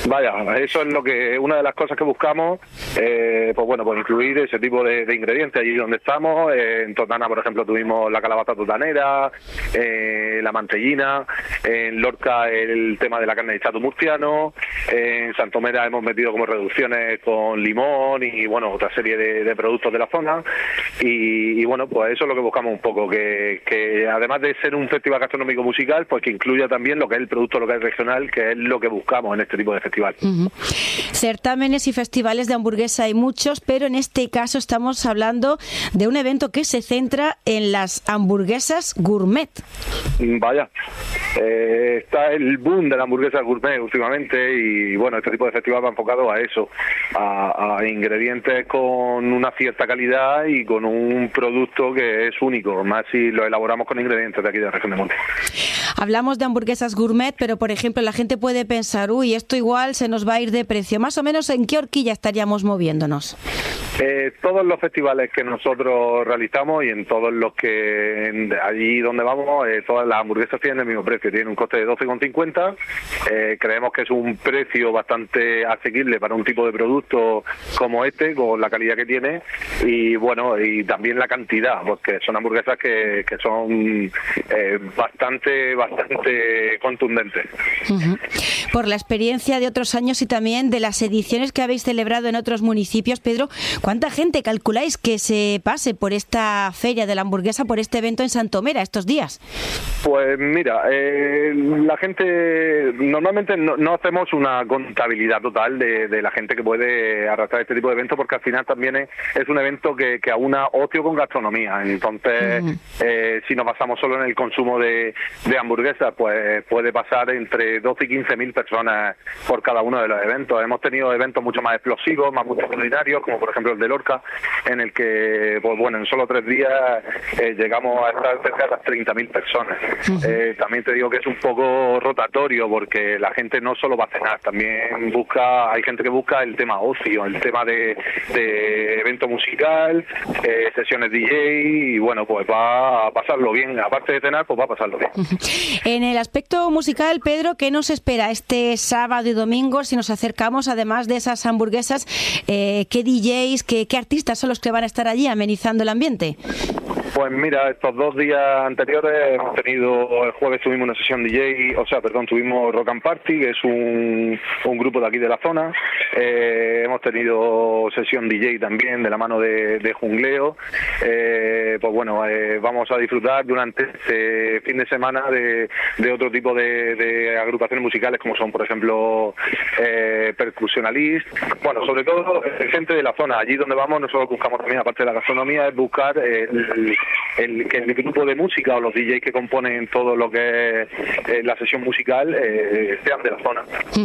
Vaya, eso es una de las cosas que buscamos, pues bueno, pues incluir ese tipo de ingredientes allí donde estamos. En Totana, por ejemplo, tuvimos la calabaza totanera, la mantellina, en Lorca el tema de la carne de chato murciano, en Santomera hemos metido como reducciones con limón y bueno, otra serie de productos de la zona y bueno, pues eso es lo que buscamos un poco, que además de ser un festival gastronómico musical, pues que incluya también lo que es el producto local regional, que es lo que buscamos en este tipo de festival. Certámenes y festivales de hamburguesa hay muchos, pero en este caso estamos hablando de un evento que se centra en las hamburguesas gourmet. Vaya, está el boom de la hamburguesa gourmet últimamente y bueno, este tipo de festival va enfocado a eso, a ingredientes con una cierta calidad y con un producto que es único, más si lo elaboramos con ingredientes de aquí de la región de Murcia. Hablamos de hamburguesas gourmet, pero por ejemplo la gente puede pensar, uy, esto igual se nos va a ir de precio. Más o menos, ¿en qué horquilla estaríamos moviéndonos? Todos los festivales que nosotros realizamos y en todos los que allí donde vamos, todas las hamburguesas tienen el mismo precio, tienen un coste de 12,50. Creemos que es un precio bastante asequible para un tipo de producto como este, con la calidad que tiene y bueno, y también la cantidad, porque son hamburguesas que son bastante contundentes. Por la experiencia de otros años y también de las ediciones que habéis celebrado en otros municipios, Pedro, ¿cuánta gente calculáis que se pase por esta feria de la hamburguesa, por este evento en Santomera estos días? Pues mira, la gente, normalmente no hacemos una contabilidad total de la gente que puede arrastrar este tipo de eventos, porque al final también es un evento que aúna ocio con gastronomía. Entonces, si nos basamos solo en el consumo de hamburguesas, pues puede pasar entre 12 y 15.000 personas por cada uno de los eventos. Hemos tenido eventos mucho más explosivos, más multitudinarios, como por ejemplo el de Lorca, en el que, pues bueno, en solo 3 días llegamos a estar cerca de las 30.000 personas. También te digo que es un poco rotatorio, porque la gente no solo va a cenar, también hay gente que busca el tema ocio, el tema de evento musical, sesiones DJ, y bueno, pues va a pasarlo bien. Aparte de cenar, pues va a pasarlo bien. En el aspecto musical, Pedro, ¿qué nos espera este sábado y domingo si nos acercamos, además de esas hamburguesas? ¿Qué DJs, qué artistas son los que van a estar allí amenizando el ambiente? Pues mira, estos 2 días anteriores hemos tenido, el jueves tuvimos una sesión DJ, tuvimos Rock and Party, que es un grupo de aquí de la zona. Hemos tenido sesión DJ también de la mano de Jungleo. Pues bueno, vamos a disfrutar durante este fin de semana de otro tipo de agrupaciones musicales, como son, por ejemplo, Percusionalist. Bueno, sobre todo gente de la zona. Allí donde vamos, nosotros buscamos también, aparte de la gastronomía, es buscar que el grupo de música o los DJs que componen todo lo que es la sesión musical sean de la zona.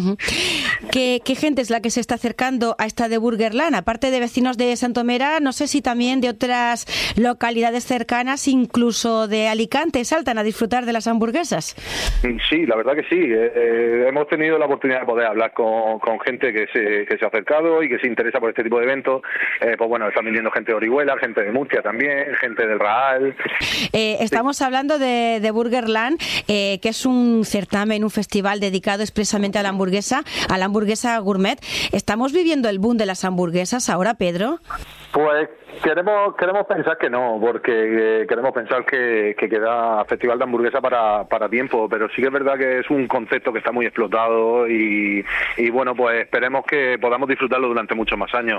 ¿Qué gente es la que se está acercando a esta de Burgerland? Aparte de vecinos de Santomera, no sé si también de otras localidades cercanas, incluso de Alicante, saltan a disfrutar de las hamburguesas. Sí, la verdad que sí. Hemos tenido la oportunidad de poder hablar con gente que se ha acercado y que se interesa por este tipo de eventos. Pues bueno, están viniendo gente de Orihuela, gente de Murcia también, gente del Raal. Estamos hablando de Burgerland, que es un certamen, un festival dedicado expresamente a la hamburguesa gourmet. ¿Estamos viviendo el boom de las hamburguesas ahora, Pedro? Pues queremos pensar que no, porque queremos pensar que queda festival de hamburguesa para tiempo, pero sí que es verdad que es un concepto que está muy explotado y bueno, pues esperemos que podamos disfrutarlo durante muchos más años.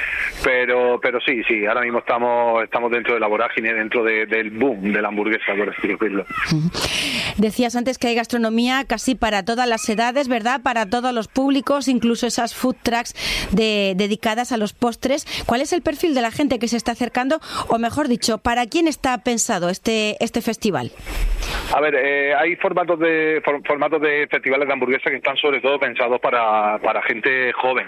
Pero sí, ahora mismo estamos dentro de la vorágine, dentro del boom de la hamburguesa, por así decirlo. Decías antes que hay gastronomía casi para todas las edades, ¿verdad? Para todos los públicos, incluso esas food trucks dedicadas a los postres. ¿Cuál es el perfil de la gente que se está acercando? O mejor dicho, ¿para quién está pensado este festival? A ver, hay formatos de festivales de hamburguesas que están sobre todo pensados para gente joven.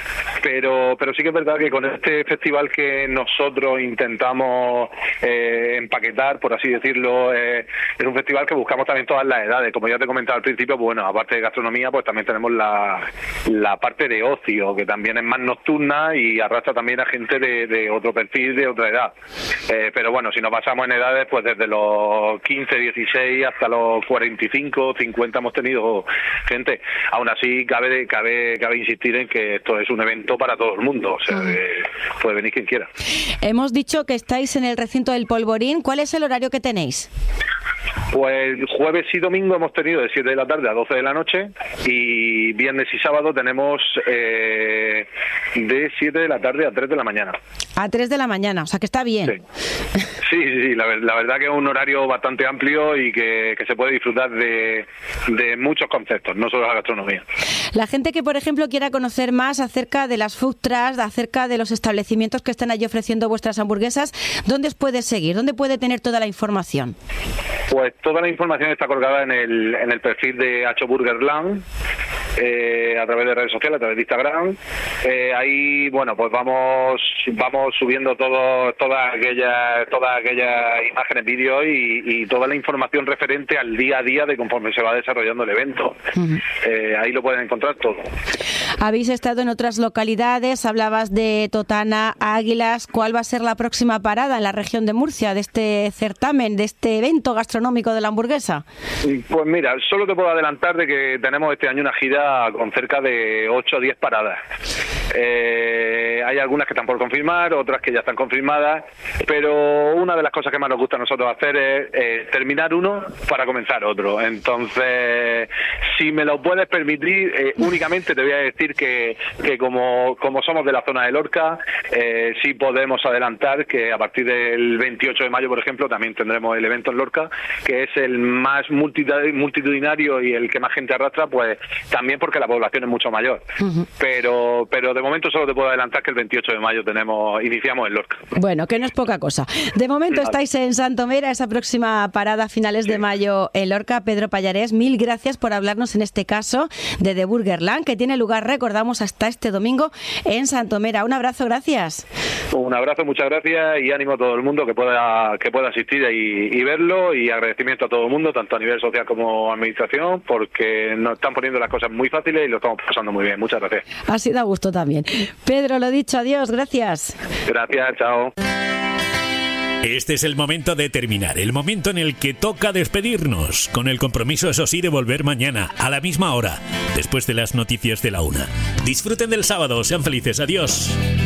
Pero sí que es verdad que con este festival que nosotros intentamos empaquetar, por así decirlo, es un festival que buscamos también todas las edades. Como ya te comentaba al principio, pues bueno, aparte de gastronomía, pues también tenemos la parte de ocio, que también es más nocturna y arrastra también a gente de otro perfil de otra edad. Pero bueno, si nos basamos en edades, pues desde los 15, 16 hasta los 45, 50 hemos tenido gente. Aún así, cabe insistir en que esto es un evento para todo el mundo, o sea, puede venir quien quiera. Hemos dicho que estáis en el recinto del Polvorín. ¿Cuál es el horario que tenéis? Pues jueves y domingo hemos tenido de 7 de la tarde a 12 de la noche y viernes y sábado tenemos de 7 de la tarde a 3 de la mañana. A 3 de la mañana, o sea que está bien. Sí, la verdad que es un horario bastante amplio y que se puede disfrutar de muchos conceptos, no solo la gastronomía. La gente que, por ejemplo, quiera conocer más acerca de las food trucks, acerca de los establecimientos que están allí ofreciendo vuestras hamburguesas, ¿dónde os puede seguir? ¿Dónde puede tener toda la información? Pues toda la información está colgada en el perfil de Hacho Burgerland, a través de redes sociales, a través de Instagram. Ahí, bueno, pues vamos subiendo todas aquellas imágenes, vídeos y toda la información referente al día a día de conforme se va desarrollando el evento. Ahí lo pueden encontrar todo. Habéis estado en otras localidades, hablabas de Totana, Águilas. ¿Cuál va a ser la próxima parada en la región de Murcia de este certamen, de este evento gastronómico de la hamburguesa? Pues mira, solo te puedo adelantar de que tenemos este año una gira con cerca de 8 o 10 paradas. Hay algunas que están por confirmar, otras que ya están confirmadas, pero una de las cosas que más nos gusta a nosotros hacer es terminar uno para comenzar otro. Entonces, si me lo puedes permitir, únicamente te voy a decir que como somos de la zona de Lorca, sí podemos adelantar que a partir del 28 de mayo, por ejemplo, también tendremos el evento en Lorca, que es el más multitudinario y el que más gente arrastra, pues también porque la población es mucho mayor. Pero de momento solo te puedo adelantar que el 28 de mayo iniciamos en Lorca. Bueno, que no es poca cosa. De momento estáis en Santomera, esa próxima parada a finales de mayo en Lorca. Pedro Pallarés, mil gracias por hablarnos en este caso de The Burgerland, que tiene lugar, recordamos, hasta este domingo en Santomera. Un abrazo, gracias. Un abrazo, muchas gracias y ánimo a todo el mundo que pueda asistir y verlo, y agradecimiento a todo el mundo, tanto a nivel social como administración, porque nos están poniendo las cosas muy fáciles y lo estamos pasando muy bien. Muchas gracias. Ha sido a gusto también. Pedro, lo dicho, adiós, gracias. Gracias, chao. Este es el momento de terminar, el momento en el que toca despedirnos, con el compromiso, eso sí, de volver mañana, a la misma hora, después de las noticias de la 1. Disfruten del sábado, sean felices, adiós.